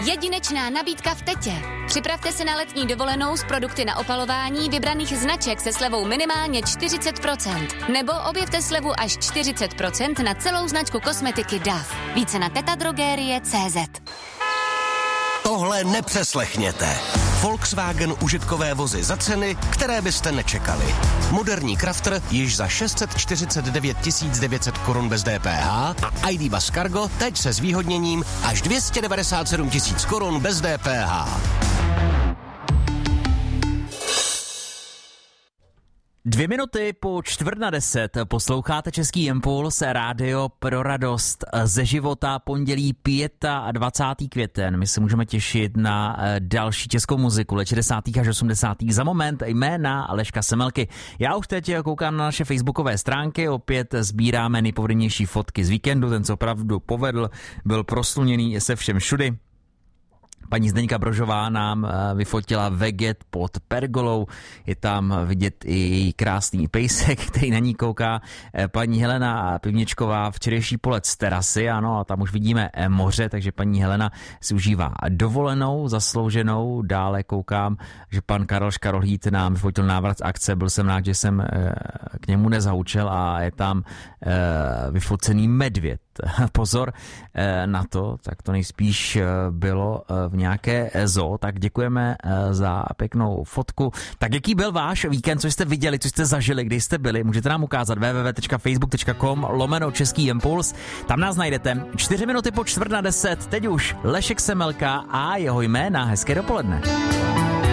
Jedinečná nabídka v Tetě. Připravte se na letní dovolenou s produkty na opalování vybraných značek se slevou minimálně 40%. Nebo objevte slevu až 40% na celou značku kosmetiky DAF. Více na tetadrogerie.cz. Tohle nepřeslechněte. Volkswagen užitkové vozy za ceny, které byste nečekali. Moderní Crafter již za 649 900 korun bez DPH a ID Buzz Cargo teď se zvýhodněním až 297 000 korun bez DPH. 2 minuty po 9:45 posloucháte Český impuls, rádio pro radost ze života, pondělí 25. květen. My se můžeme těšit na další českou muziku let 60. až 80. Za moment jména Aleška Semelky. Já už teď koukám na naše facebookové stránky, opět sbíráme nejpovedenější fotky z víkendu, ten co opravdu povedl, byl prosluněný se všem všudy. Paní Zdeňka Brožová nám vyfotila veget pod pergolou, je tam vidět i její krásný pejsek, který na ní kouká. Paní Helena Pivničková včerejší polet z terasy, ano, a tam už vidíme moře, takže paní Helena si užívá dovolenou, zaslouženou. Dále koukám, že pan Karel Škarohlíd nám vyfotil návrat z akce, byl jsem rád, že jsem k němu nezaučel a je tam vyfocený medvěd. Pozor na to, tak to nejspíš bylo v nějaké zoo, tak děkujeme za pěknou fotku. Tak jaký byl váš víkend, co jste viděli, co jste zažili, kde jste byli, můžete nám ukázat www.facebook.com/Český impuls, tam nás najdete. 4 minuty po 9:45, teď už Lešek Semelka a jeho jména. Hezké dopoledne.